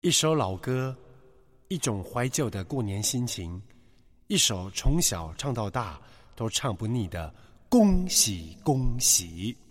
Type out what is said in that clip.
一首老歌，一种怀旧的过年心情，一首从小唱到大都唱不腻的恭喜恭喜。